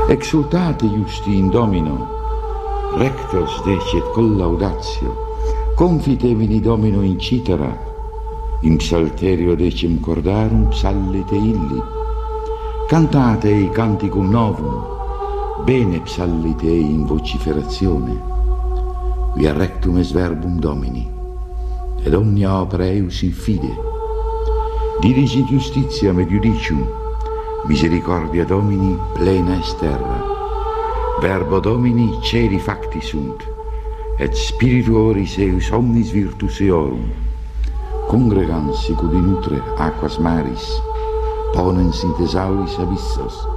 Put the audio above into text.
Exultate iusti in Domino, rectos decet collaudatio, confitevini Domino in citera, in psalterio decim cordarum psallite illi, cantatei canticum novum, bene psallitei in vociferazione, via rectum es verbum Domini, ed omnia opera eius in fide, dirigit justitiam et judicium, misericordia Domini plena est terra, verbo Domini ceri facti sunt, et spiritu oris eius omnis virtus eorum, congregans sicut in utre aquas maris, ponens in thesauris abyssos,